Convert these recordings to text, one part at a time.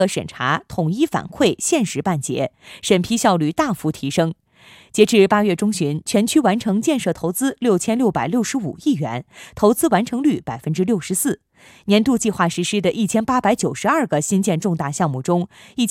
审查统一反馈限时办结，审批效率大幅提升。截至8月中旬，全区完成建设投资6665亿元，投资完成率64%。年度计划实施的1892个新建重大项目中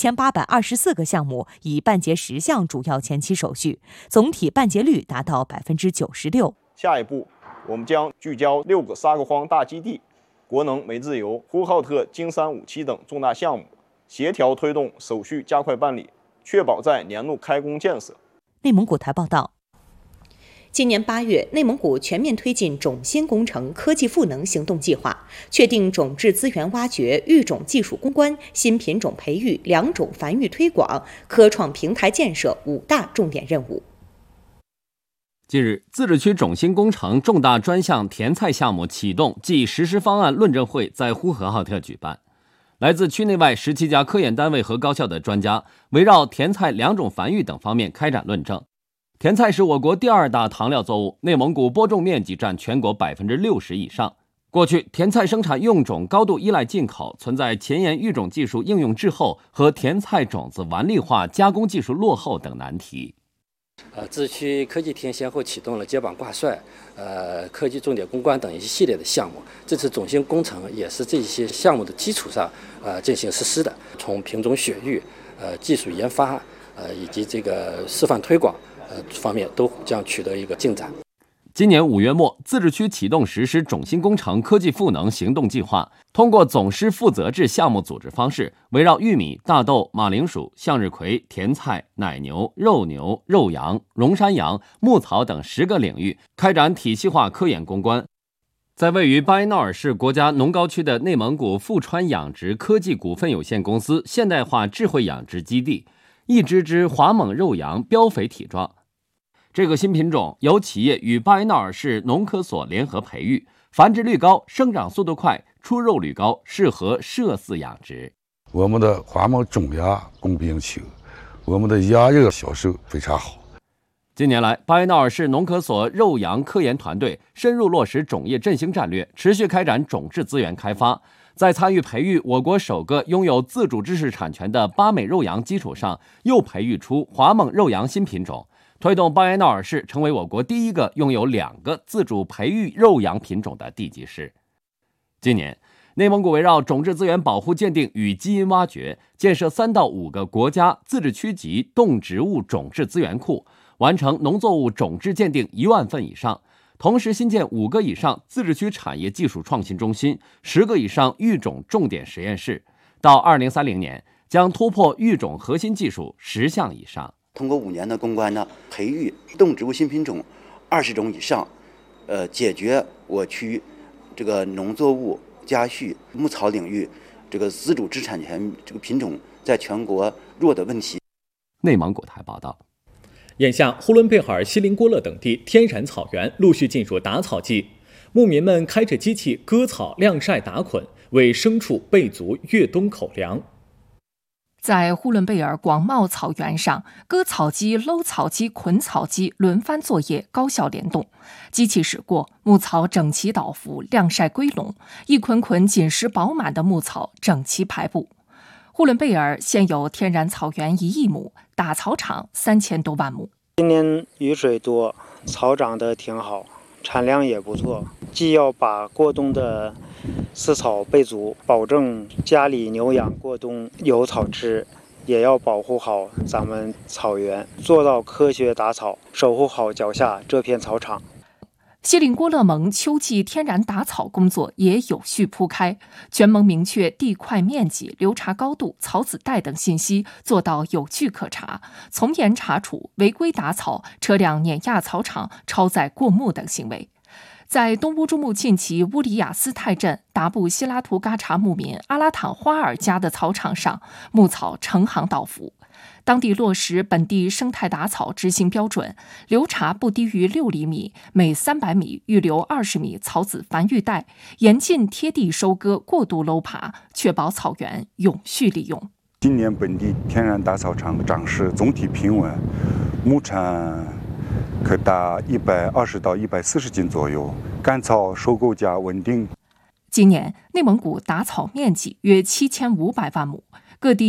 ，1824个项目已办结10项主要前期手续，总体办结率达到96%。 下一步，我们将聚焦6个沙克荒大基地、国能、煤自由、呼和浩特、京三五期等重大项目，协调推动手续加快办理，确保在年度开工建设。 内蒙古台报道。今年8月，内蒙古全面推进种新工程科技赋能行动计划，确定种质资源挖掘、育种技术攻关、新品种培育、良种繁育推广、科创平台建设5大重点任务。 近日，自治区种新工程重大专项甜菜项目启动暨实施方案论证会在呼和浩特举办。来自区内外17家科研单位和高校的专家，围绕甜菜良种繁育等方面开展论证。甜菜是我国第2大糖料作物，内蒙古播种面积占全国60%以上。过去，甜菜生产用种高度依赖进口，存在前沿育种技术应用滞后和甜菜种子顽粒化加工技术落后等难题。 自治区科技田先后启动了接榜挂帅、科技重点攻关等一系列的项目。这次种新工程也是这些项目的基础上进行实施的。从品种选育、技术研发、以及这个示范推广方面都将取得一个进展。 今年5月末，自治区启动实施种新工程科技赋能行动计划，通过总师负责制项目组织方式，围绕玉米、大豆、马铃薯、向日葵、甜菜、奶牛、肉牛、肉羊、绒山羊、牧草等10个领域开展体系化科研攻关。在位于巴彦淖尔市国家农高区的内蒙古富川养殖科技股份有限公司现代化智慧养殖基地，一只华猛肉羊膘肥体壮。这个新品种由企业与巴彦淖尔市农科所联合培育，繁殖率高，生长速度快，出肉率高，适合设饲养殖。 我们的华猛种鸭供不应求，我们的鸭肉销售非常好。 近年来，巴彦淖尔市农科所肉羊科研团队深入落实种业振兴战略，持续开展种质资源开发。在参与培育我国首个拥有自主知识产权的巴美肉羊基础上，又培育出华猛肉羊新品种，推动巴彦淖尔市成为我国第1个拥有2个自主培育肉羊品种的地级市。今年，内蒙古围绕种质资源保护鉴定与基因挖掘，建设3到5个国家自治区级动植物种质资源库，完成农作物种质鉴定1万份以上。同时新建5个以上自治区产业技术创新中心，10个以上育种重点实验室。到2030年，将突破育种核心技术10项以上。 通过5年的攻关呢，培育动植物新品种20种以上，解决我区这个农作物、家畜、牧草领域这个自主知识产权这个品种在全国弱的问题。 内蒙古台报道。 眼下，呼伦贝尔、锡林郭勒等地天然草原陆续进入打草季，牧民们开着机器割草、晾晒、打捆，为牲畜备足越冬口粮。 在呼伦贝尔广袤草原上，割草机、搂草机、捆草机轮番作业，高效联动。机器驶过，牧草整齐倒伏，晾晒归笼，一捆捆紧实饱满的牧草整齐排布。呼伦贝尔现有天然草原1亿亩，打草场3000多万亩。 今年雨水多，草长得挺好，产量也不错。既要把过冬的饲草备足，保证家里牛羊过冬有草吃，也要保护好咱们草原，做到科学打草，守护好脚下这片草场。 锡林郭勒盟秋季天然打草工作也有序铺开，全盟明确地块面积、流查高度、草籽带等信息，做到有据可查，从严查处违规打草、车辆碾压草场、超载过目等行为。在东乌珠穆沁旗乌里雅斯泰镇达布希拉图嘎查牧民阿拉坦花尔家的草场上，牧草成行倒伏。当地落实本地生态打草执行标准，留查不低于6厘米，每300米预留20米草籽繁育带，严禁贴地收割、过度搂爬，确保草原永续利用。 今年本地天然打草场长势总体平稳，牧产可达120到140斤左右，干草收购价稳定。 今年内蒙古打草面积约7500万亩，各地